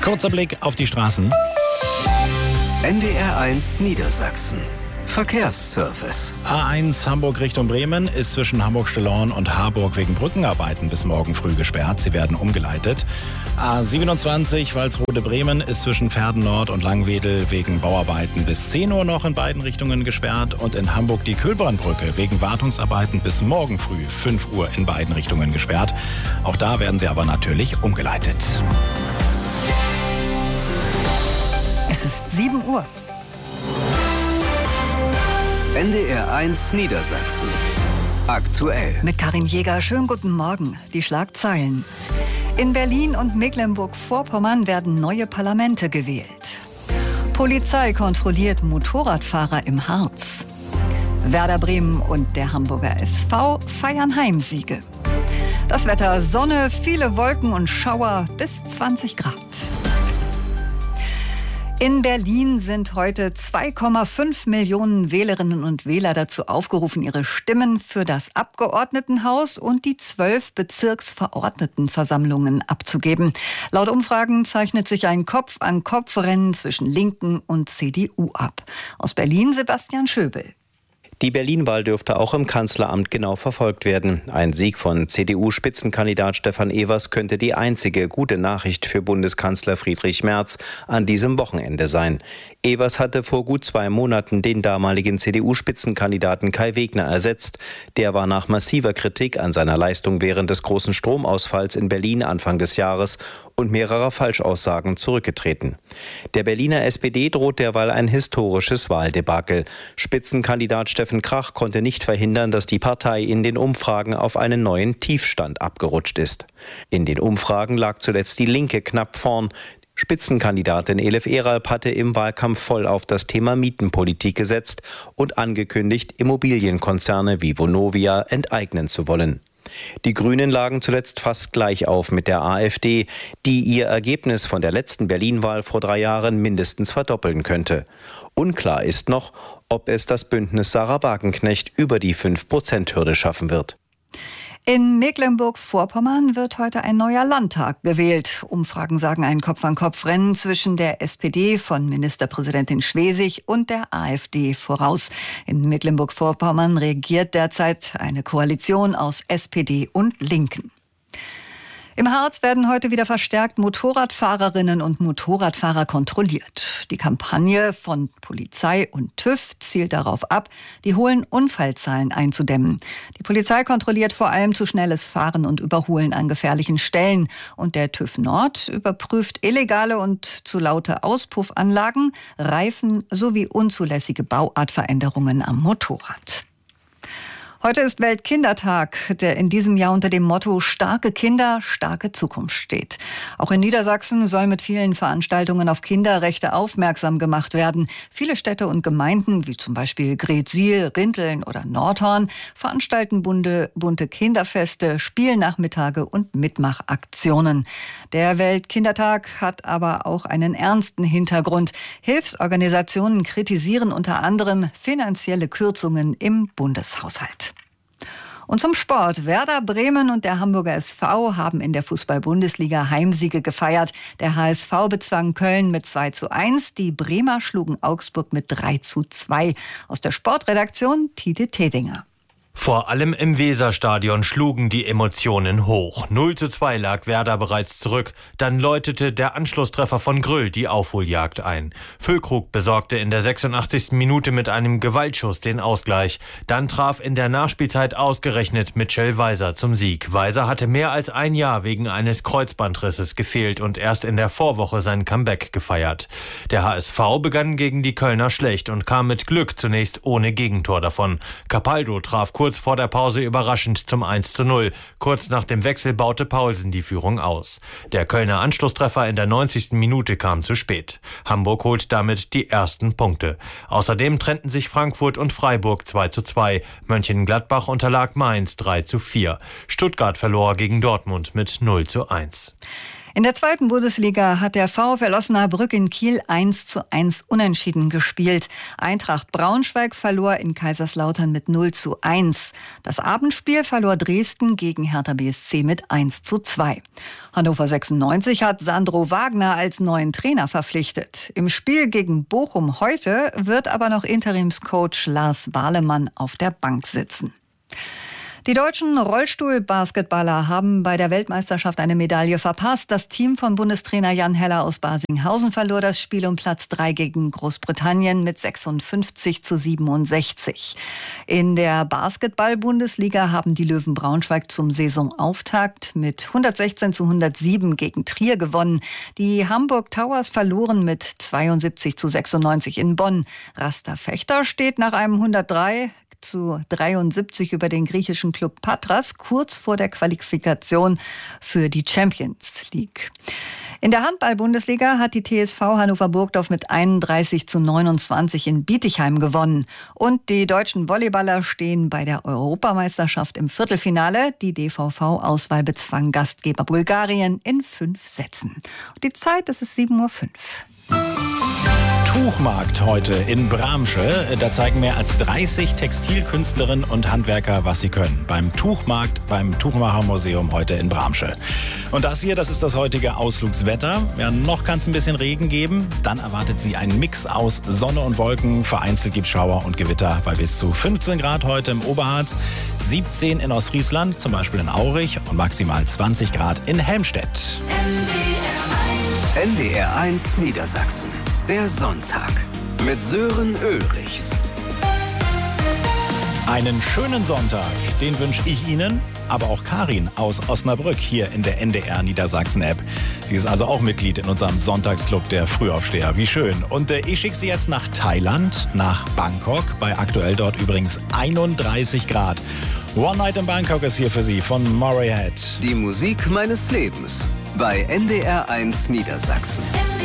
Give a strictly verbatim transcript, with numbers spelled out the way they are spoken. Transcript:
Kurzer Blick auf die Straßen. N D R eins Niedersachsen. Verkehrsservice. A eins Hamburg Richtung Bremen ist zwischen Hamburg-Stillorn und Harburg wegen Brückenarbeiten bis morgen früh gesperrt. Sie werden umgeleitet. A siebenundzwanzig Walsrode-Bremen ist zwischen Verden Nord und Langwedel wegen Bauarbeiten bis zehn Uhr noch in beiden Richtungen gesperrt. Und in Hamburg die Kühlbrandbrücke wegen Wartungsarbeiten bis morgen früh fünf Uhr in beiden Richtungen gesperrt. Auch da werden sie aber natürlich umgeleitet. Es ist sieben Uhr. N D R eins Niedersachsen. Aktuell. Mit Karin Jäger, schönen guten Morgen. Die Schlagzeilen. In Berlin und Mecklenburg-Vorpommern werden neue Parlamente gewählt. Polizei kontrolliert Motorradfahrer im Harz. Werder Bremen und der Hamburger S V feiern Heimsiege. Das Wetter: Sonne, viele Wolken und Schauer bis zwanzig Grad. In Berlin sind heute zwei Komma fünf Millionen Wählerinnen und Wähler dazu aufgerufen, ihre Stimmen für das Abgeordnetenhaus und die zwölf Bezirksverordnetenversammlungen abzugeben. Laut Umfragen zeichnet sich ein Kopf-an-Kopf-Rennen zwischen Linken und C D U ab. Aus Berlin Sebastian Schöbel. Die Berlin-Wahl dürfte auch im Kanzleramt genau verfolgt werden. Ein Sieg von C D U-Spitzenkandidat Stefan Evers könnte die einzige gute Nachricht für Bundeskanzler Friedrich Merz an diesem Wochenende sein. Evers hatte vor gut zwei Monaten den damaligen C D U-Spitzenkandidaten Kai Wegner ersetzt. Der war nach massiver Kritik an seiner Leistung während des großen Stromausfalls in Berlin Anfang des Jahres und mehrerer Falschaussagen zurückgetreten. Der Berliner S P D droht derweil ein historisches Wahldebakel. Spitzenkandidat Steffen Krach konnte nicht verhindern, dass die Partei in den Umfragen auf einen neuen Tiefstand abgerutscht ist. In den Umfragen lag zuletzt die Linke knapp vorn. Spitzenkandidatin Elif Eralp hatte im Wahlkampf voll auf das Thema Mietenpolitik gesetzt und angekündigt, Immobilienkonzerne wie Vonovia enteignen zu wollen. Die Grünen lagen zuletzt fast gleich auf mit der AfD, die ihr Ergebnis von der letzten Berlin-Wahl vor drei Jahren mindestens verdoppeln könnte. Unklar ist noch, ob es das Bündnis Sarah Wagenknecht über die fünf Prozent Hürde schaffen wird. In Mecklenburg-Vorpommern wird heute ein neuer Landtag gewählt. Umfragen sagen ein Kopf-an-Kopf-Rennen zwischen der S P D von Ministerpräsidentin Schwesig und der AfD voraus. In Mecklenburg-Vorpommern regiert derzeit eine Koalition aus S P D und Linken. Im Harz werden heute wieder verstärkt Motorradfahrerinnen und Motorradfahrer kontrolliert. Die Kampagne von Polizei und TÜV zielt darauf ab, die hohen Unfallzahlen einzudämmen. Die Polizei kontrolliert vor allem zu schnelles Fahren und Überholen an gefährlichen Stellen. Und der TÜV Nord überprüft illegale und zu laute Auspuffanlagen, Reifen sowie unzulässige Bauartveränderungen am Motorrad. Heute ist Weltkindertag, der in diesem Jahr unter dem Motto Starke Kinder, starke Zukunft steht. Auch in Niedersachsen soll mit vielen Veranstaltungen auf Kinderrechte aufmerksam gemacht werden. Viele Städte und Gemeinden, wie zum Beispiel Gretsiel, Rinteln oder Nordhorn, veranstalten bunte, bunte Kinderfeste, Spielnachmittage und Mitmachaktionen. Der Weltkindertag hat aber auch einen ernsten Hintergrund. Hilfsorganisationen kritisieren unter anderem finanzielle Kürzungen im Bundeshaushalt. Und zum Sport. Werder Bremen und der Hamburger S V haben in der Fußball-Bundesliga Heimsiege gefeiert. Der H S V bezwang Köln mit zwei zu eins. Die Bremer schlugen Augsburg mit drei zu zwei. Aus der Sportredaktion Tide Tedinger. Vor allem im Weserstadion schlugen die Emotionen hoch. null zu zwei lag Werder bereits zurück. Dann läutete der Anschlusstreffer von Grüll die Aufholjagd ein. Füllkrug besorgte in der sechsundachtzigsten Minute mit einem Gewaltschuss den Ausgleich. Dann traf in der Nachspielzeit ausgerechnet Mitchell Weiser zum Sieg. Weiser hatte mehr als ein Jahr wegen eines Kreuzbandrisses gefehlt und erst in der Vorwoche sein Comeback gefeiert. Der H S V begann gegen die Kölner schlecht und kam mit Glück zunächst ohne Gegentor davon. Capaldo traf kurz vor der Pause überraschend zum eins zu null. Kurz nach dem Wechsel baute Paulsen die Führung aus. Der Kölner Anschlusstreffer in der neunzigsten Minute kam zu spät. Hamburg holt damit die ersten Punkte. Außerdem trennten sich Frankfurt und Freiburg zwei zu zwei. Mönchengladbach unterlag Mainz drei zu vier. Stuttgart verlor gegen Dortmund mit null zu eins. In der zweiten Bundesliga hat der VfL Osnabrück in Kiel eins zu eins unentschieden gespielt. Eintracht Braunschweig verlor in Kaiserslautern mit null zu eins. Das Abendspiel verlor Dresden gegen Hertha B S C mit eins zu zwei. Hannover sechsundneunzig hat Sandro Wagner als neuen Trainer verpflichtet. Im Spiel gegen Bochum heute wird aber noch Interimscoach Lars Wahlemann auf der Bank sitzen. Die deutschen Rollstuhl-Basketballer haben bei der Weltmeisterschaft eine Medaille verpasst. Das Team von Bundestrainer Jan Heller aus Barsinghausen verlor das Spiel um Platz drei gegen Großbritannien mit sechsundfünfzig zu siebenundsechzig. In der Basketball-Bundesliga haben die Löwen Braunschweig zum Saisonauftakt mit hundertsechzehn zu hundertsieben gegen Trier gewonnen. Die Hamburg Towers verloren mit zweiundsiebzig zu sechsundneunzig in Bonn. Rasta Fechter steht nach einem hundertdrei zu dreiundsiebzig über den griechischen Klub Patras kurz vor der Qualifikation für die Champions League. In der Handball-Bundesliga hat die T S V Hannover Burgdorf mit einunddreißig zu neunundzwanzig in Bietigheim gewonnen. Und die deutschen Volleyballer stehen bei der Europameisterschaft im Viertelfinale. Die D V V-Auswahl bezwang Gastgeber Bulgarien in fünf Sätzen. Und die Zeit, das ist sieben Uhr fünf. Tuchmarkt heute in Bramsche. Da zeigen mehr als dreißig Textilkünstlerinnen und Handwerker, was sie können. Beim Tuchmarkt, beim Tuchmachermuseum heute in Bramsche. Und das hier, das ist das heutige Ausflugswetter. Ja, noch kann es ein bisschen Regen geben. Dann erwartet sie einen Mix aus Sonne und Wolken. Vereinzelt gibt es Schauer und Gewitter bei bis zu fünfzehn Grad heute im Oberharz, siebzehn in Ostfriesland, zum Beispiel in Aurich und maximal zwanzig Grad in Helmstedt. N D R eins Niedersachsen. Der Sonntag mit Sören Ulrichs. Einen schönen Sonntag, den wünsche ich Ihnen, aber auch Karin aus Osnabrück hier in der N D R Niedersachsen-App. Sie ist also auch Mitglied in unserem Sonntagsclub der Frühaufsteher. Wie schön. Und äh, ich schicke Sie jetzt nach Thailand, nach Bangkok, bei aktuell dort übrigens einunddreißig Grad. One Night in Bangkok ist hier für Sie von Murray Head. Die Musik meines Lebens bei N D R eins Niedersachsen.